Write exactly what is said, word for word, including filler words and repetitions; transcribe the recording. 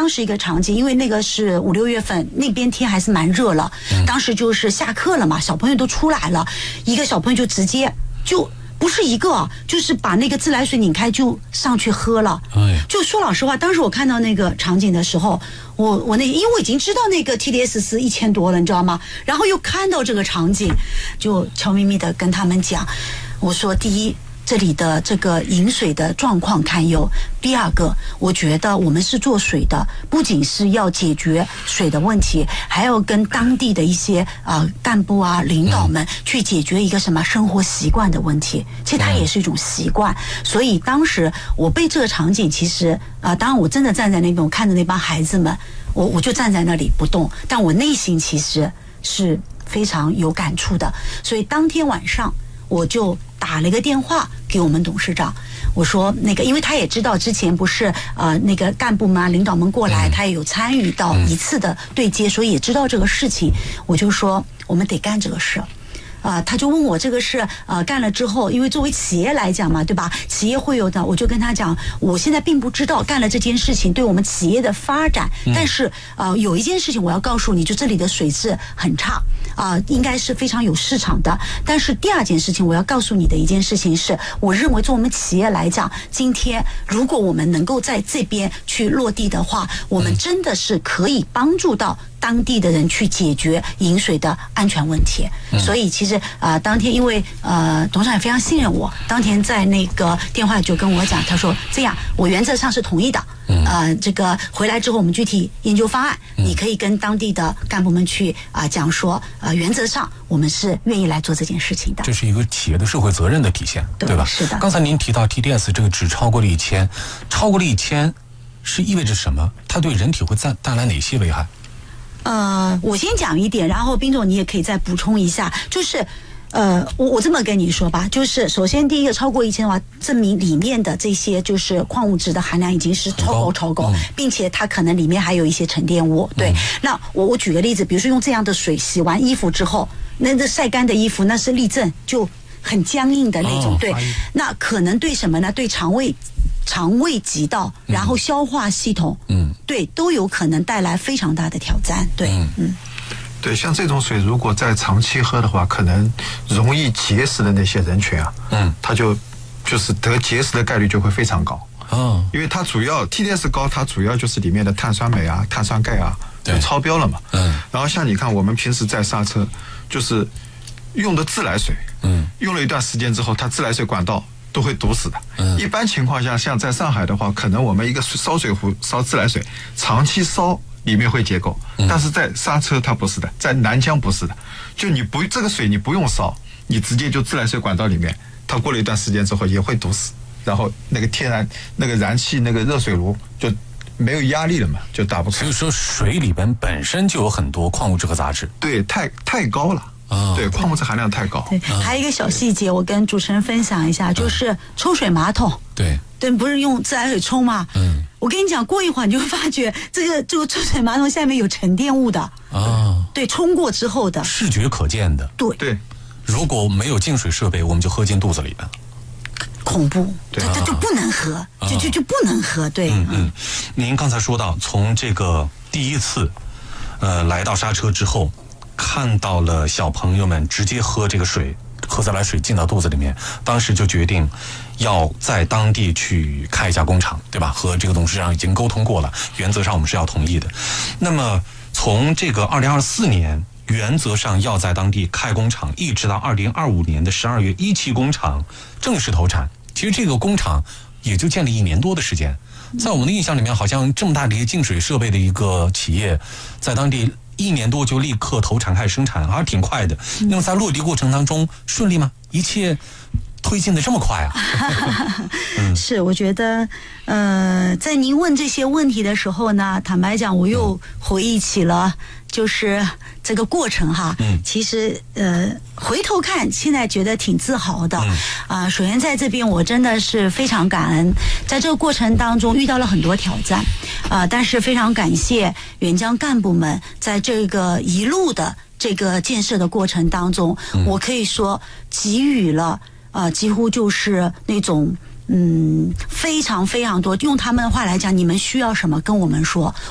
当时一个场景，因为那个是五六月份，那边天还是蛮热了，嗯、当时就是下课了嘛，小朋友都出来了，一个小朋友就直接就。不是一个，就是把那个自来水拧开就上去喝了。哎，就说老实话，当时我看到那个场景的时候，我我那因为我已经知道那个 T D S 是一千多了，你知道吗？然后又看到这个场景，就悄咪咪的跟他们讲，我说第一。这里的这个饮水的状况堪忧。第二个，我觉得我们是做水的，不仅是要解决水的问题，还要跟当地的一些啊、呃、干部啊领导们去解决一个什么生活习惯的问题。其实它也是一种习惯。所以当时我被这个场景，其实啊、呃，当然我真的站在那边，我看着那帮孩子们，我我就站在那里不动，但我内心其实是非常有感触的。所以当天晚上我就打了一个电话给我们董事长，我说那个，因为他也知道之前不是呃那个干部们、领导们过来，他也有参与到一次的对接，所以也知道这个事情。我就说我们得干这个事。啊、呃，他就问我这个事，呃，干了之后，因为作为企业来讲嘛，对吧？企业会有的，我就跟他讲，我现在并不知道干了这件事情对我们企业的发展，嗯、但是呃，有一件事情我要告诉你，就这里的水质很差，啊、呃，应该是非常有市场的。但是第二件事情我要告诉你的一件事情是，我认为从我们企业来讲，今天如果我们能够在这边去落地的话，我们真的是可以帮助到当地的人去解决饮水的安全问题。嗯、所以其实啊、呃，当天因为呃董事长非常信任我，当天在那个电话就跟我讲，他说这样我原则上是同意的。嗯、呃，这个回来之后我们具体研究方案，嗯、你可以跟当地的干部们去啊、呃、讲说，呃原则上我们是愿意来做这件事情的。 这是一个企业的社会责任的体现，对, 对吧？ 是的。 刚才您提到 T D S 这个值超过了一千，超过了一千是意味着什么？它对人体会带带来哪些危害？ 呃，我先讲一点，然后宾总你也可以再补充一下，就是。呃，我我这么跟你说吧，就是首先第一个超过一千的话，证明里面的这些就是矿物质的含量已经是超高超高，嗯、并且它可能里面还有一些沉淀物。对，嗯、那我我举个例子，比如说用这样的水洗完衣服之后，那这晒干的衣服那是立正就很僵硬的那种，哦、对，那可能对什么呢？对肠胃。肠胃急道，然后消化系统，嗯，对，都有可能带来非常大的挑战。对，嗯。嗯对，像这种水如果在长期喝的话，可能容易结石的那些人群啊，嗯，他就就是得结石的概率就会非常高。哦，因为它主要 T D S 高，它主要就是里面的碳酸镁啊、碳酸钙啊就超标了嘛。嗯，然后像你看，我们平时在刹车，就是用的自来水，嗯，用了一段时间之后，它自来水管道都会堵死的。嗯，一般情况下，像在上海的话，可能我们一个烧水壶烧自来水，长期烧。里面会结构，但是在刹车它不是的，在南疆不是的，就你不这个水你不用烧，你直接就自来水管道里面，它过了一段时间之后也会堵死，然后那个天然那个燃气那个热水炉就没有压力了嘛，就打不开。 所以说水里边本身就有很多矿物质和杂质， 对，太太高了。哦、对，矿物质含量太高。 对，还有一个小细节，我跟主持人分享一下，就是抽水马桶。 对。 对，不是用自来水冲吗？嗯，我跟你讲，过一会儿你就会发觉这个这个抽水马桶下面有沉淀物的啊、哦。对，冲过之后的， 视觉可见的。 对对， 如果没有净水设备，我们就喝进肚子里了， 恐怖，这这就不能喝，啊、就就就不能喝。对， 嗯嗯。您刚才说到，从这个第一次，呃，来到刹车之后，看到了小朋友们直接喝这个水。喝自来水进到肚子里面，当时就决定要在当地去开一家工厂，对吧？和这个董事长已经沟通过了，原则上我们是要同意的。那么从这个二零二四年原则上要在当地开工厂，一直到二零二五年的十二月一期工厂正式投产，其实这个工厂也就建立一年多的时间。在我们的印象里面，好像这么大的一个净水设备的一个企业，在当地一年多就立刻投产开始生产，还是挺快的。那么在落地过程当中顺利吗？一切推进的这么快啊？ 嗯、是，我觉得，呃，在您问这些问题的时候呢，坦白讲，我又回忆起了就是这个过程哈。嗯，其实呃，回头看，现在觉得挺自豪的。嗯啊、呃，首先在这边我真的是非常感恩，在这个过程当中遇到了很多挑战，啊、呃，但是非常感谢远江干部们在这个一路的这个建设的过程当中，嗯、我可以说给予了。呃，几乎就是那种嗯，非常非常多。用他们的话来讲，你们需要什么跟我们说，